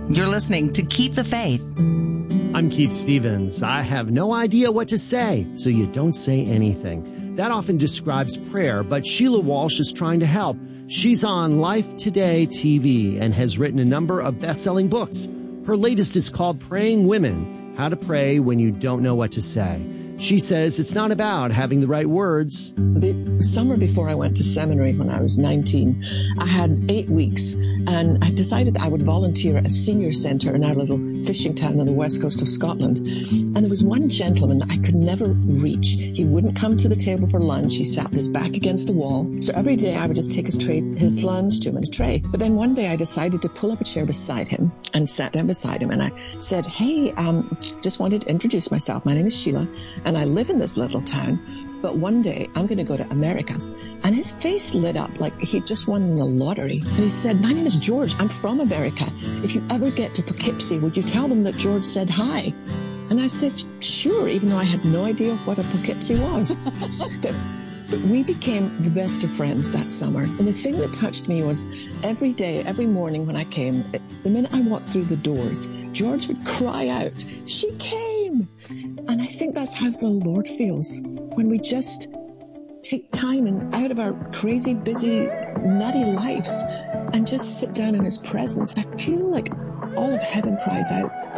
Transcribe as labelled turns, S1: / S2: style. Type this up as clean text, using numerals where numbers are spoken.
S1: You're listening to Keep the Faith.
S2: I'm Keith Stevens. I have no idea what to say, so you don't say anything. That often describes prayer, but Sheila Walsh is trying to help. She's on Life Today TV and has written a number of best-selling books. Her latest is called Praying Women, How to Pray When You Don't Know What to Say. She says it's not about having the right words.
S3: The summer before I went to seminary when I was 19, I had 8 weeks, and I decided that I would volunteer at a senior centre in our little fishing town on the west coast of Scotland. And there was one gentleman that I could never reach. He wouldn't come to the table for lunch. He sat with his back against the wall. So every day I would just take his lunch to him in a tray. But then one day I decided to pull up a chair beside him and sat down beside him. And I said, hey, just wanted to introduce myself. My name is Sheila, and I live in this little town, but one day I'm going to go to America. And his face lit up like he just won the lottery. And he said, my name is George. I'm from America. If you ever get to Poughkeepsie, would you tell them that George said hi? And I said, sure, even though I had no idea what a Poughkeepsie was. But we became the best of friends that summer. And the thing that touched me was every day, every morning when I came, the minute I walked through the doors, George would cry out, she came! And I think that's how the Lord feels when we just take time and out of our crazy, busy, nutty lives and just sit down in his presence. I feel like all of heaven cries out,